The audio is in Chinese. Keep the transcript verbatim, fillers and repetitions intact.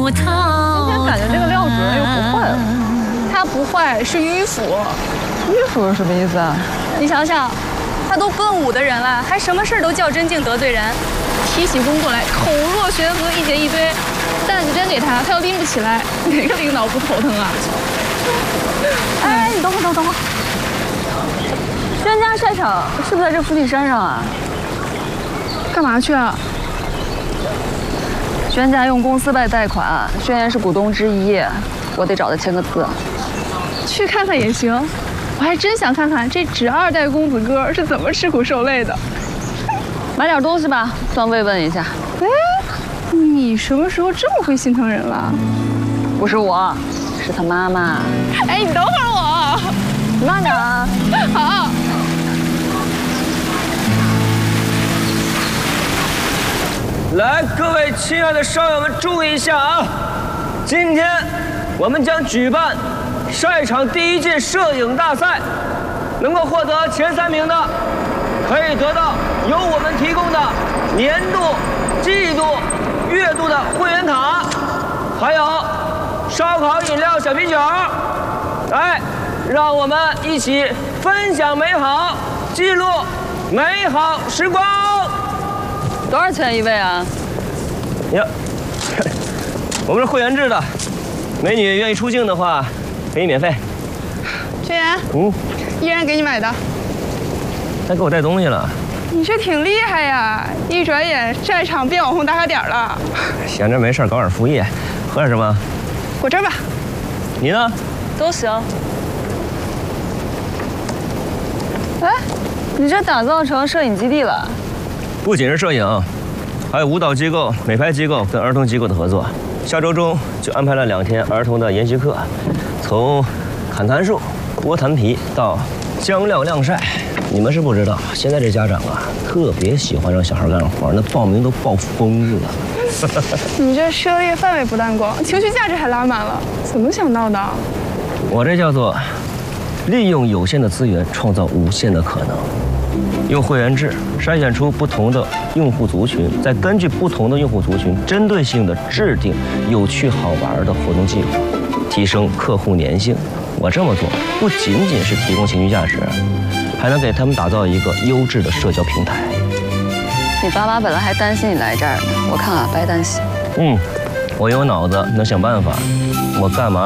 木头。 今天感觉这个廖主任又不坏了。 他不坏，是迂腐。 迂腐是什么意思啊？ 你想想，他都奔五的人了，还什么事儿都较真劲得罪人，提起工作来口若悬河，一节一堆。担子真给他，他又拎不起来，哪个领导不头疼啊？ 哎，你等会儿，等会儿，等会儿。轩家晒场是不是在这福地山上啊？ 干嘛去啊？ 轩家用公司贷贷款，轩辕是股东之一，我得找他签个字。 去看看也行，我还真想看看这纸二代公子哥是怎么吃苦受累的。 买点东西吧，算慰问一下。 哎，你什么时候这么会心疼人了？ 不是我，是他妈妈。 哎，你等会儿我， 你慢点啊。 好。 来，各位亲爱的少友们，注意一下啊！今天我们将举办晒场第一届摄影大赛，能够获得前三名的，可以得到由我们提供的年度、季度、月度的会员卡，还有烧烤、饮料、小啤酒。来，让我们一起分享美好，记录美好时光。 多少钱一位啊？ 呀，我们是会员制的，美女愿意出镜的话，给你免费。 轩辕， 嗯， 依然给你买的。 还给我带东西了。 你这挺厉害呀！一转眼晒场变网红打卡点了。 闲着没事搞点副业，喝点什么？ 果汁吧。 你呢？ 都行。哎，你这打造成摄影基地了？ 不仅是摄影，还有舞蹈机构、美拍机构跟儿童机构的合作。下周中就安排了两天儿童的研习课，从砍檀树、剥檀皮到将料晾晒。你们是不知道，现在这家长啊，特别喜欢让小孩干活，那报名都报疯了。 你这涉猎范围不但广，情绪价值还拉满了，怎么想到的？ 我这叫做利用有限的资源，创造无限的可能。用会员制筛选出不同的用户族群，再根据不同的用户族群，针对性的制定有趣好玩的活动计划，提升客户粘性。我这么做不仅仅是提供情绪价值，还能给他们打造一个优质的社交平台。 你爸妈本来还担心你来这儿呢，我看啊，白担心。 嗯，我有脑子，能想办法。我干嘛